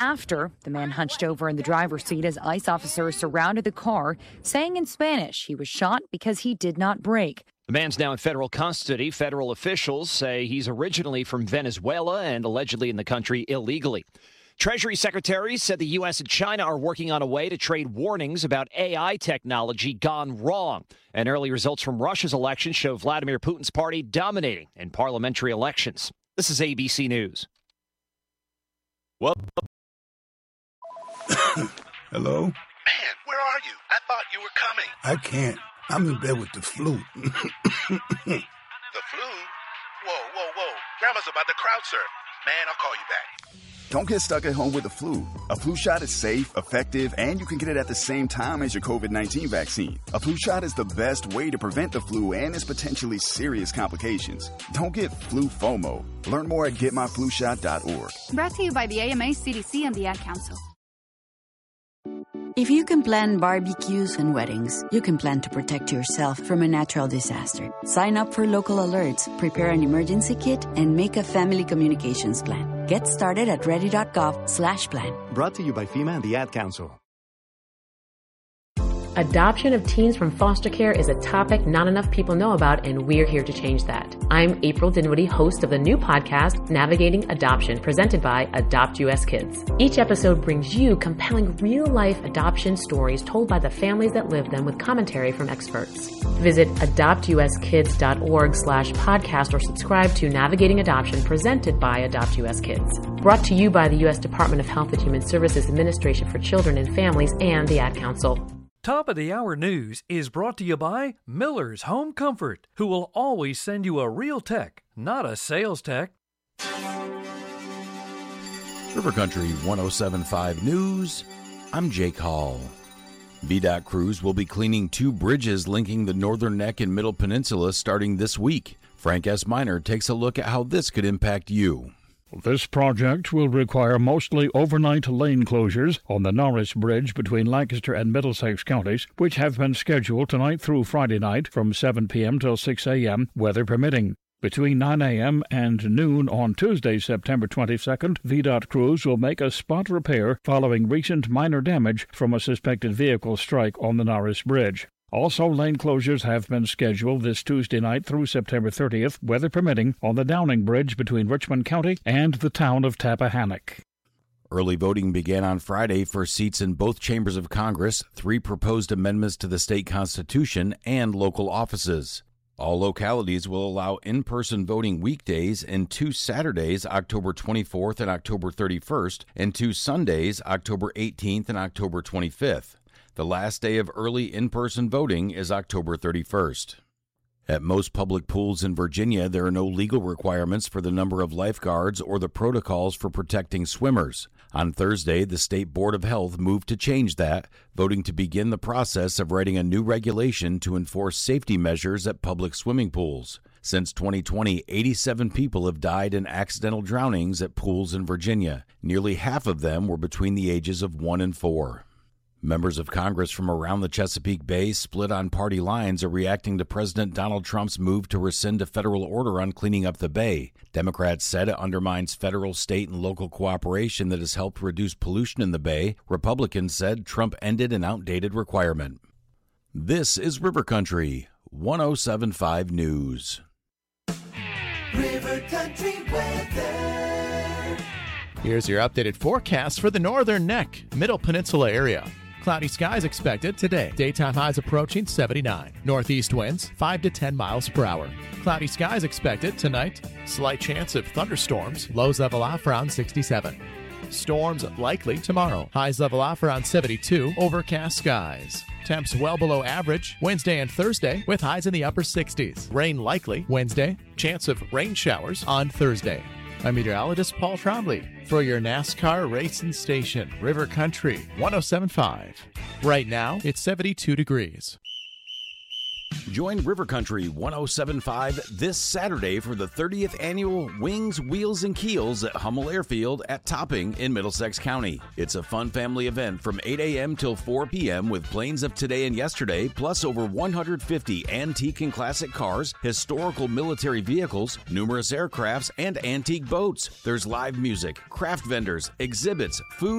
After, the man hunched over in the driver's seat as ICE officers surrounded the car, saying in Spanish he was shot because he did not brake. The man's now in federal custody. Federal officials say he's originally from Venezuela and allegedly in the country illegally. Treasury Secretary said the U.S. and China are working on a way to trade warnings about AI technology gone wrong. And early results from Russia's election show Vladimir Putin's party dominating in parliamentary elections. This is ABC News. Well, Hello? Man, where are you? I thought you were coming. I can't. I'm in bed with the flu. The flu? Whoa. Grandma's about to crowd surf. Man, I'll call you back. Don't get stuck at home with the flu. A flu shot is safe, effective, and you can get it at the same time as your COVID-19 vaccine. A flu shot is the best way to prevent the flu and its potentially serious complications. Don't get flu FOMO. Learn more at getmyflushot.org. Brought to you by the AMA, CDC, and the Ad Council. If you can plan barbecues and weddings, you can plan to protect yourself from a natural disaster. Sign up for local alerts, prepare an emergency kit, and make a family communications plan. Get started at ready.gov/plan. Brought to you by FEMA and the Ad Council. Adoption of teens from foster care is a topic not enough people know about, and we're here to change that. I'm April Dinwiddie, host of the new podcast, Navigating Adoption, presented by Adopt US Kids. Each episode brings you compelling real-life adoption stories told by the families that live them with commentary from experts. Visit adoptuskids.org/podcast or subscribe to Navigating Adoption, presented by Adopt US Kids. Brought to you by the U.S. Department of Health and Human Services Administration for Children and Families and the Ad Council. Top of the Hour News is brought to you by Miller's Home Comfort, who will always send you a real tech, not a sales tech. River Country 107.5 News, I'm Jake Hall. VDOT crews will be cleaning 2 bridges linking the Northern Neck and Middle Peninsula starting this week. Frank S. Miner takes a look at how this could impact you. This project will require mostly overnight lane closures on the Norris Bridge between Lancaster and Middlesex counties, which have been scheduled tonight through Friday night from 7 p.m. till 6 a.m., weather permitting. Between 9 a.m. and noon on Tuesday, September 22nd, VDOT crews will make a spot repair following recent minor damage from a suspected vehicle strike on the Norris Bridge. Also, lane closures have been scheduled this Tuesday night through September 30th, weather permitting, on the Downing Bridge between Richmond County and the town of Tappahannock. Early voting began on Friday for seats in both chambers of Congress, 3 proposed amendments to the state constitution, and local offices. All localities will allow in-person voting weekdays and 2 Saturdays, October 24th and October 31st, and 2 Sundays, October 18th and October 25th. The last day of early in-person voting is October 31st. At most public pools in Virginia, there are no legal requirements for the number of lifeguards or the protocols for protecting swimmers. On Thursday, the State Board of Health moved to change that, voting to begin the process of writing a new regulation to enforce safety measures at public swimming pools. Since 2020, 87 people have died in accidental drownings at pools in Virginia. Nearly half of them were between the ages of 1 and 4. Members of Congress from around the Chesapeake Bay, split on party lines, are reacting to President Donald Trump's move to rescind a federal order on cleaning up the bay. Democrats said it undermines federal, state, and local cooperation that has helped reduce pollution in the bay. Republicans said Trump ended an outdated requirement. This is River Country 107.5 News. River Country weather. Here's your updated forecast for the Northern Neck, Middle Peninsula area. Cloudy skies expected today. Daytime highs approaching 79. Northeast winds 5 to 10 miles per hour. Cloudy skies expected tonight. Slight chance of thunderstorms. Lows level off around 67. Storms likely tomorrow. Highs level off around 72. Overcast skies. Temps well below average Wednesday and Thursday with highs in the upper 60s. Rain likely Wednesday. Chance of rain showers on Thursday. I'm meteorologist Paul Trombley for your NASCAR racing station, River Country 107.5. Right now, it's 72 degrees. Join River Country 107.5 this Saturday for the 30th annual Wings, Wheels, and Keels at Hummel Airfield at Topping in Middlesex County. It's a fun family event from 8 a.m. till 4 p.m. with planes of today and yesterday, plus over 150 antique and classic cars, historical military vehicles, numerous aircrafts, and antique boats. There's live music, craft vendors, exhibits, food,